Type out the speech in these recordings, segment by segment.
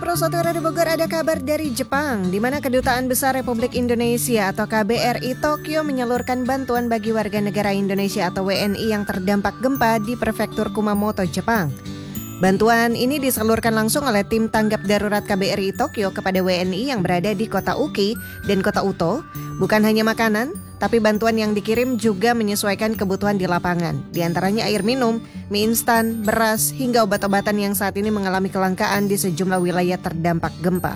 Saudara di Bogor ada kabar dari Jepang, di mana Kedutaan Besar Republik Indonesia atau KBRI Tokyo menyalurkan bantuan bagi warga negara Indonesia atau WNI yang terdampak gempa di Prefektur Kumamoto, Jepang. Bantuan ini disalurkan langsung oleh tim tanggap darurat KBRI Tokyo kepada WNI yang berada di kota Uki dan kota Uto. Bukan hanya makanan, tapi bantuan yang dikirim juga menyesuaikan kebutuhan di lapangan. Di antaranya air minum, mie instan, beras, hingga obat-obatan yang saat ini mengalami kelangkaan di sejumlah wilayah terdampak gempa.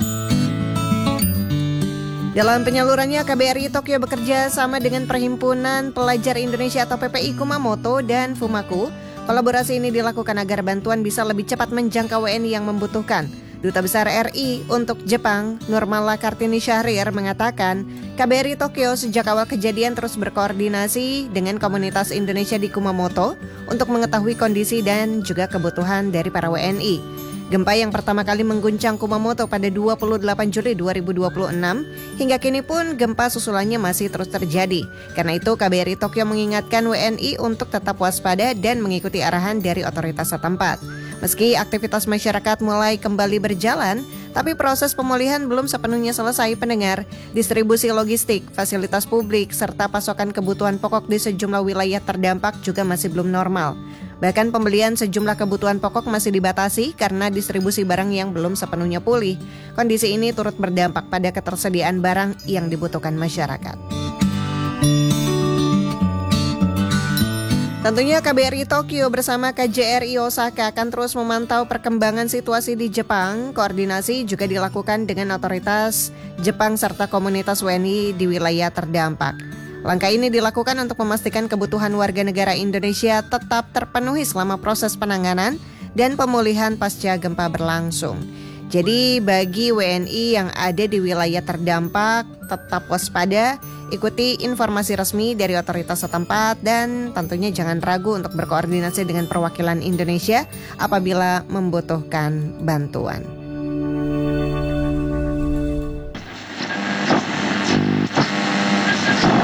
Dalam penyalurannya, KBRI Tokyo bekerja sama dengan Perhimpunan Pelajar Indonesia atau PPI Kumamoto dan Fumaku. Kolaborasi ini dilakukan agar bantuan bisa lebih cepat menjangkau WNI yang membutuhkan. Duta Besar RI untuk Jepang, Nurmala Kartini Syahrir, mengatakan KBRI Tokyo sejak awal kejadian terus berkoordinasi dengan komunitas Indonesia di Kumamoto untuk mengetahui kondisi dan juga kebutuhan dari para WNI. Gempa yang pertama kali mengguncang Kumamoto pada 28 Juli 2026, hingga kini pun gempa susulannya masih terus terjadi. Karena itu KBRI Tokyo mengingatkan WNI untuk tetap waspada dan mengikuti arahan dari otoritas setempat. Meski aktivitas masyarakat mulai kembali berjalan, tapi proses pemulihan belum sepenuhnya selesai pendengar. Distribusi logistik, fasilitas publik, serta pasokan kebutuhan pokok di sejumlah wilayah terdampak juga masih belum normal. Bahkan pembelian sejumlah kebutuhan pokok masih dibatasi karena distribusi barang yang belum sepenuhnya pulih. Kondisi ini turut berdampak pada ketersediaan barang yang dibutuhkan masyarakat. Tentunya KBRI Tokyo bersama KJRI Osaka akan terus memantau perkembangan situasi di Jepang. Koordinasi juga dilakukan dengan otoritas Jepang serta komunitas WNI di wilayah terdampak. Langkah ini dilakukan untuk memastikan kebutuhan warga negara Indonesia tetap terpenuhi selama proses penanganan dan pemulihan pasca gempa berlangsung. Jadi bagi WNI yang ada di wilayah terdampak, tetap waspada, ikuti informasi resmi dari otoritas setempat dan tentunya jangan ragu untuk berkoordinasi dengan perwakilan Indonesia apabila membutuhkan bantuan.